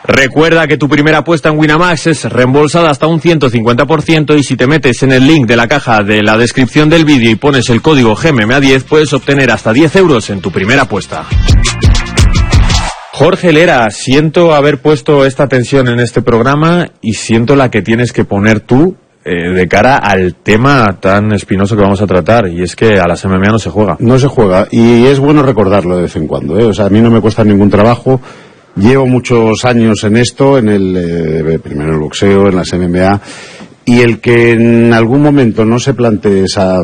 Recuerda que tu primera apuesta en Winamax es reembolsada hasta un 150% y si te metes en el link de la caja de la descripción del vídeo y pones el código GMMA10 puedes obtener hasta 10 euros en tu primera apuesta. Jorge Lera, siento haber puesto esta tensión en este programa y siento la que tienes que poner tú de cara al tema tan espinoso que vamos a tratar, y es que a las MMA no se juega. No se juega, y es bueno recordarlo de vez en cuando, O sea, a mí no me cuesta ningún trabajo. Llevo muchos años en esto, en el primero en el boxeo, en las MMA, y el que en algún momento no se plantee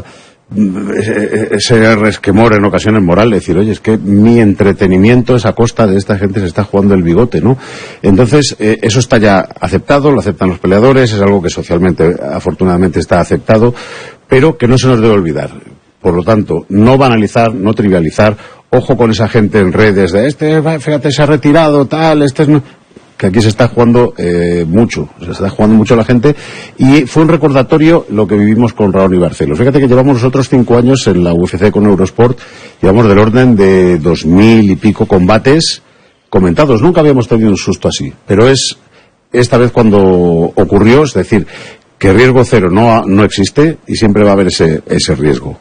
ese resquemor en ocasiones moral, decir, oye, es que mi entretenimiento es a costa de esta gente, se está jugando el bigote, ¿no? Entonces, eso está ya aceptado, lo aceptan los peleadores, es algo que socialmente, afortunadamente, está aceptado, pero que no se nos debe olvidar. Por lo tanto, no banalizar, no trivializar. Ojo con esa gente en redes de fíjate, se ha retirado, tal, que aquí se está jugando mucho, se está jugando mucho la gente, y fue un recordatorio lo que vivimos con Raoni Barcelos. Fíjate que llevamos nosotros 5 años en la UFC con Eurosport, llevamos del orden de 2000 y pico combates comentados. Nunca habíamos tenido un susto así, pero es esta vez cuando ocurrió, es decir, que riesgo cero no existe y siempre va a haber ese riesgo.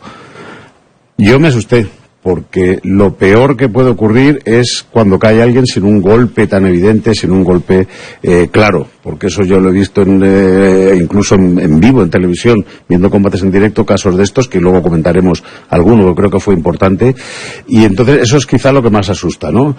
Yo me asusté, porque lo peor que puede ocurrir es cuando cae alguien sin un golpe tan evidente, sin un golpe claro, porque eso yo lo he visto incluso en vivo, en televisión, viendo combates en directo, casos de estos, que luego comentaremos alguno, que creo que fue importante, y entonces eso es quizá lo que más asusta, ¿no?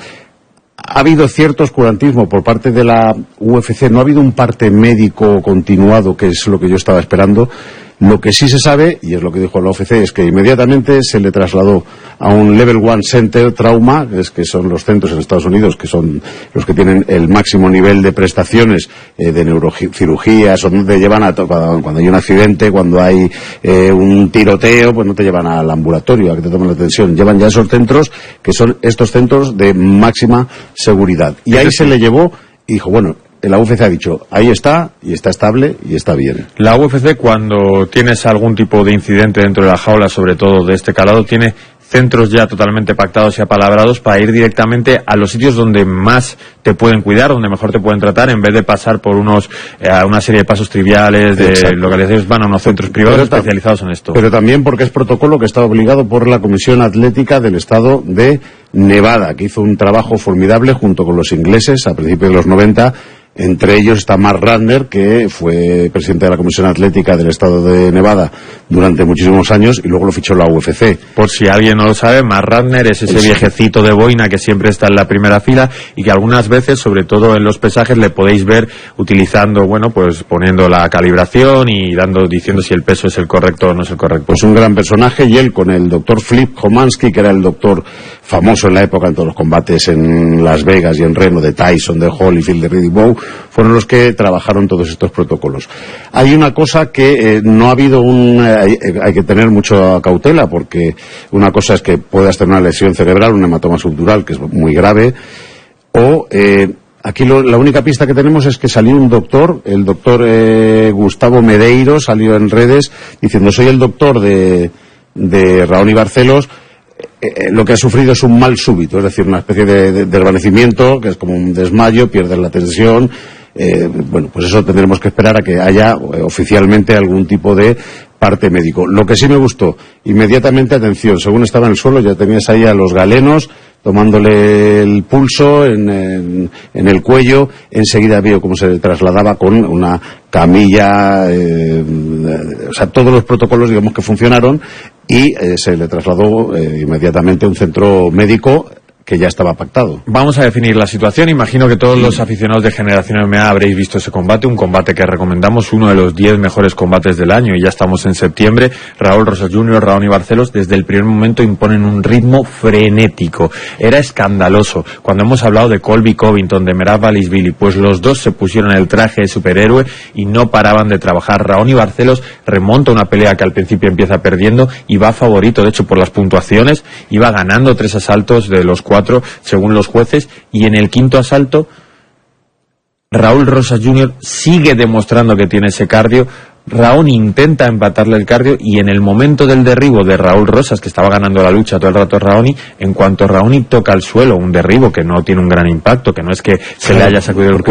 Ha habido cierto oscurantismo por parte de la UFC, no ha habido un parte médico continuado, que es lo que yo estaba esperando. Lo que sí se sabe, y es lo que dijo la UFC, es que inmediatamente se le trasladó a un Level 1 Center Trauma, que son los centros en Estados Unidos, que son los que tienen el máximo nivel de prestaciones de neurocirugía, son donde llevan cuando hay un accidente, cuando hay un tiroteo, pues no te llevan al ambulatorio a que te tomen la atención, llevan ya esos centros, que son estos centros de máxima seguridad. Y ahí se le llevó y dijo, bueno, la UFC ha dicho, ahí está, y está estable, y está bien. La UFC, cuando tienes algún tipo de incidente dentro de la jaula, sobre todo de este calado, tiene centros ya totalmente pactados y apalabrados para ir directamente a los sitios donde más te pueden cuidar, donde mejor te pueden tratar, en vez de pasar por una serie de pasos triviales, de Exacto. Localizaciones, van a unos centros privados especializados en esto. Pero también porque es protocolo que está obligado por la Comisión Atlética del Estado de Nevada, que hizo un trabajo formidable junto con los ingleses a principios de los 90. Entre ellos está Mark Ratner, que fue presidente de la Comisión Atlética del Estado de Nevada durante muchísimos años, y luego lo fichó la UFC. Por si alguien no lo sabe, Mark Ratner es ese viejecito de boina que siempre está en la primera fila y que algunas veces, sobre todo en los pesajes, le podéis ver utilizando, pues poniendo la calibración y diciendo si el peso es el correcto o no es el correcto. Pues un gran personaje, y él con el doctor Flip Homansky, que era el doctor famoso en la época en todos los combates en Las Vegas y en Reno, de Tyson, de Holyfield, de Riddick Bowe, fueron los que trabajaron todos estos protocolos. Hay una cosa que no ha habido hay que tener mucha cautela, porque una cosa es que puedas tener una lesión cerebral, un hematoma subdural, que es muy grave, o aquí la única pista que tenemos es que salió un doctor, el doctor Gustavo Medeiro, salió en redes diciendo, soy el doctor de Raoni Barcelos. Lo que ha sufrido es un mal súbito, es decir, una especie de desvanecimiento, que es como un desmayo, pierdes la tensión. Pues eso tendremos que esperar a que haya oficialmente algún tipo de parte médico. Lo que sí me gustó, inmediatamente, atención, según estaba en el suelo, ya tenías ahí a los galenos tomándole el pulso en el cuello, enseguida vio cómo se trasladaba con una camilla, o sea, todos los protocolos, digamos, que funcionaron, y se le trasladó inmediatamente a un centro médico que ya estaba pactado. Vamos a definir la situación. Imagino que todos los aficionados de Generación MMA habréis visto ese combate, un combate que recomendamos, uno de los 10 mejores combates del año, y ya estamos en septiembre. Raúl Rosas Jr., Raoni Barcelos, desde el primer momento imponen un ritmo frenético. Era escandaloso. Cuando hemos hablado de Colby Covington, de Merab Dvalishvili, pues los dos se pusieron el traje de superhéroe y no paraban de trabajar. Raoni Barcelos remonta una pelea que al principio empieza perdiendo y va favorito, de hecho, por las puntuaciones, iba ganando 3 asaltos de los 4 según los jueces, y en el quinto asalto Raúl Rosas Jr. sigue demostrando que tiene ese cardio. Raoni intenta empatarle el cardio, y en el momento del derribo de Raúl Rosas, que estaba ganando la lucha todo el rato Raoni, en cuanto Raoni toca el suelo, un derribo que no tiene un gran impacto, que no es que se le haya sacudido el cuerpo,